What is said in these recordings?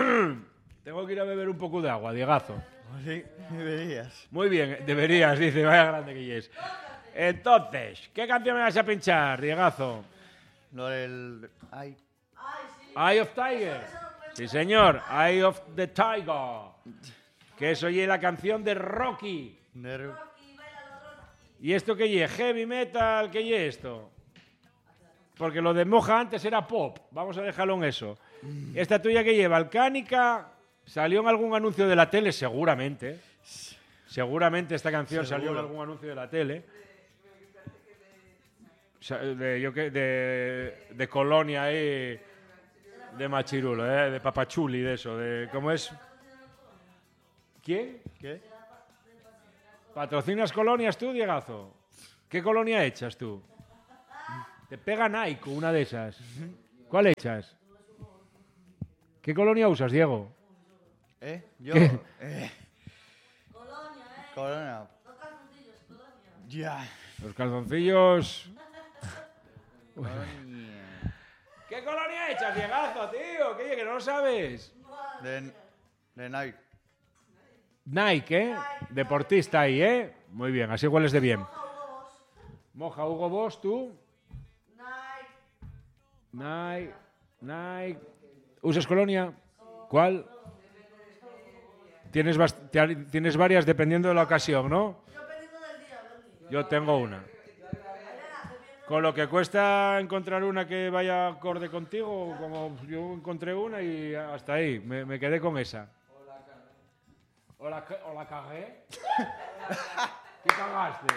Tengo que ir a beber un poco de agua, Diegazo. Sí, deberías. Muy bien, deberías, dice, vaya grande que es. Entonces, ¿qué canción me vas a pinchar, Diegazo? Lo del... Ay. Eye of Tiger. Sí, señor, Eye of the Tiger. Que es, oye, la canción de Rocky. ¿Y esto qué es? ¿Heavy metal? ¿Qué es esto? Porque lo de Moja antes era pop. Vamos a dejarlo en eso. ¿Esta tuya que lleva? ¿Alcánica? ¿Salió en algún anuncio de la tele? Seguramente. Seguramente esta canción salió en algún anuncio de la tele. De Colonia ahí. De Machirulo, de Papachuli, de eso. ¿Cómo es? ¿Quién? ¿Qué? ¿Patrocinas colonias tú, Diegazo? ¿Qué colonia echas tú? Te pega Nike, una de esas. ¿Cuál echas? ¿Qué colonia usas, Diego? Yo. ¿Qué? Colonia. Ya. Los calzoncillos... Colonia. ¿Qué colonia echas, Diegazo, tío? ¿Qué, que no lo sabes? De Nike. Nike, ¿eh? Deportista ahí, ¿eh? Muy bien, así hueles de bien. Moja, Hugo Boss, ¿tú? Nike. ¿Usas colonia? ¿Cuál? Tienes varias dependiendo de la ocasión, ¿no? Yo tengo una. Con lo que cuesta encontrar una que vaya acorde contigo, como yo encontré una y hasta ahí, me quedé con esa. ¿O la cagué? ¿Qué cagaste?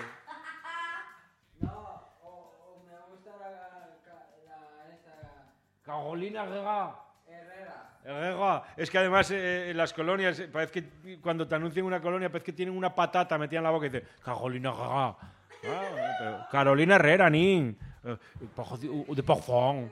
No, o me gusta esta... Carolina Herrera. Herrera. Es que además en las colonias, parece que cuando te anuncian una colonia, parece que tienen una patata metida en la boca y dicen Carolina Herrera. Pero Carolina Herrera, ni de parfum.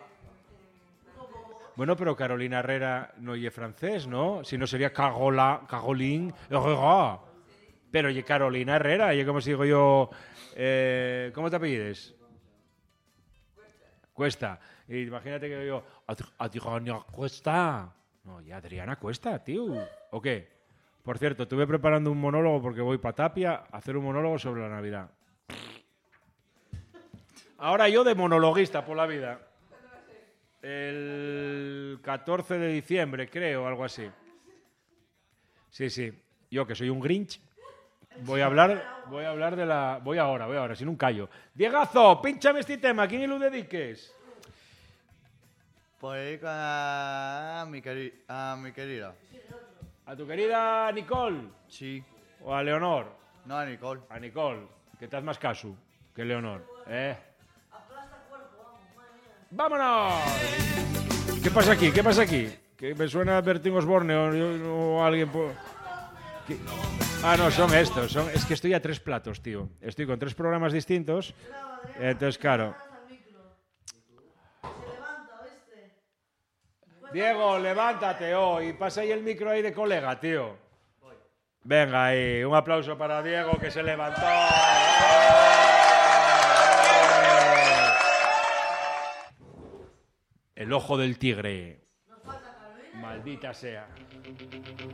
Bueno, pero Carolina Herrera no es francés, ¿no? Si no sería Caroline Herrera. Pero oye, Carolina Herrera, oye, como si digo yo, ¿cómo te apellides? Cuesta. Y imagínate que yo, Adriana Cuesta. No, ya Adriana Cuesta, tío. ¿O qué? Por cierto, estuve preparando un monólogo porque voy para Tapia a hacer un monólogo sobre la Navidad. Ahora yo de monologuista por la vida. El 14 de diciembre, creo, algo así. Sí. Yo que soy un Grinch, voy a hablar de la... Voy ahora, sin un callo. Diegazo, pínchame este tema, ¿a quién lo dediques? Por ahí a mi querida. ¿A tu querida Nicole? Sí. ¿O a Leonor? No, a Nicole. A Nicole, que te haz más caso que Leonor. ¡Vámonos! ¿Qué pasa aquí? Que me suena a Bertín Osborne o alguien... Ah, no, son estos. Es que estoy a 3 platos, tío. Estoy con 3 programas distintos. Entonces, claro. Diego, levántate y pasa ahí el micro ahí de colega, tío. Venga ahí, un aplauso para Diego que se levantó. El ojo del tigre. Maldita sea.